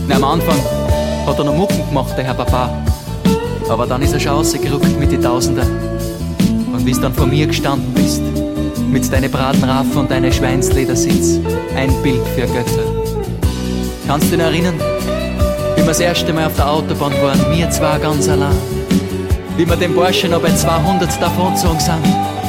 Na, am Anfang hat er noch Mucken gemacht, der Herr Papa. Aber dann ist er schon rausgerückt mit die Tausender. Und wie's dann vor mir gestanden bist, mit deine Bratenraffen und deine Schweinsledersitz, ein Bild für Götter. Kannst du dich noch erinnern, wie wir das erste Mal auf der Autobahn waren, wir zwei ganz allein? Wie wir dem Burschen noch bei 200 davongezogen sind?